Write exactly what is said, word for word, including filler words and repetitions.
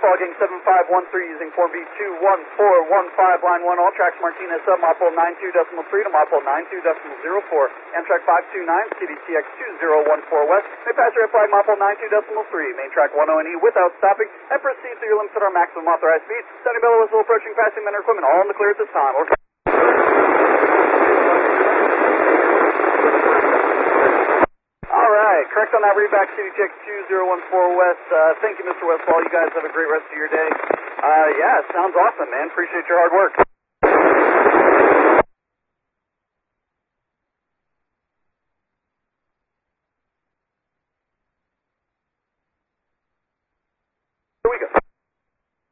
Westfall, getting seven five one three using Form B two one four one five, line one, all tracks Martinez sub, Mopole nine two decimal three to Mopole nine two decimal zero four, Amtrak five two nine, C D T X two zero one four West, may pass your red flag Mopole nine two decimal three, main track one oh and E without stopping, and proceed through your limits at our maximum authorized speed, sounding bell whistle approaching, passing men or equipment, all in the clear at this time. Over. Alright, correct on that readback, C D T X two zero one four West. Uh, thank you, Mister Westfall. You guys have a great rest of your day. Uh, yeah, sounds awesome, man. Appreciate your hard work.